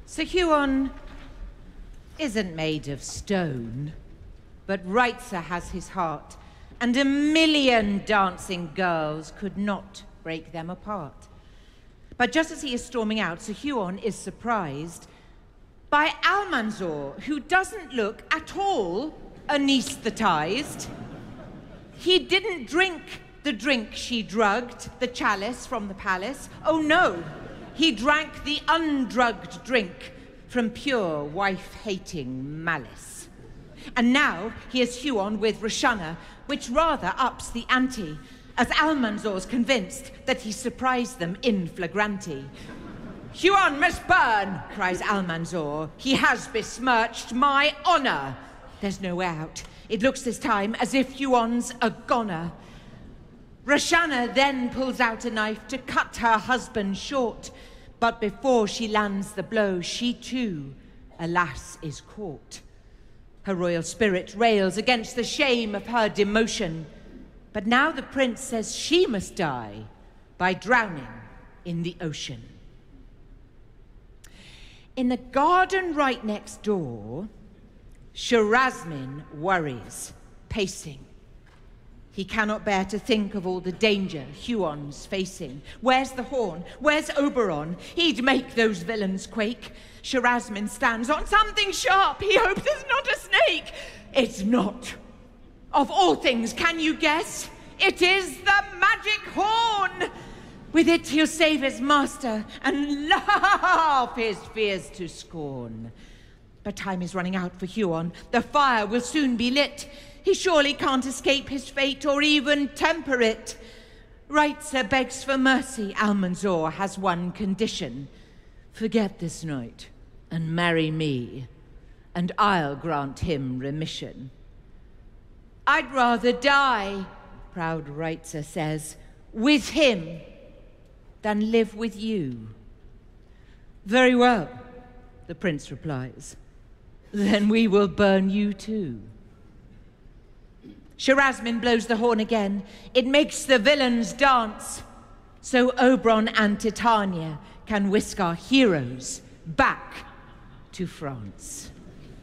Sir Huon isn't made of stone, but Reitzer has his heart, and 1,000,000 dancing girls could not break them apart. But just as he is storming out, Sir Huon is surprised by Almanzor, who doesn't look at all anesthetized. He didn't drink the drink she drugged, the chalice from the palace. Oh no, he drank the undrugged drink from pure wife-hating malice. And now he is Huon with Roshana, which rather ups the ante, as Almanzor's convinced that he surprised them in flagranti. "Huon must burn," cries Almanzor. "He has besmirched my honor." There's no way out. It looks this time as if Huon's a goner. Roshana then pulls out a knife to cut her husband short, but before she lands the blow, she too, alas, is caught. Her royal spirit rails against the shame of her demotion, but now the prince says she must die by drowning in the ocean. In the garden right next door, Sharasmin worries, pacing. He cannot bear to think of all the danger Huon's facing. Where's the horn? Where's Oberon? He'd make those villains quake. Sharasmin stands on something sharp. He hopes it's not a snake. It's not. Of all things, can you guess? It is the magic horn. With it he'll save his master and laugh his fears to scorn. But time is running out for Huon. The fire will soon be lit. He surely can't escape his fate or even temper it. Reitzer begs for mercy. Almanzor has one condition. Forget this night and marry me, and I'll grant him remission. I'd rather die, proud Reitzer says, with him than live with you. Very well, the prince replies. Then we will burn you too. Sharasmin blows the horn again. It makes the villains dance, so Oberon and Titania can whisk our heroes back to France.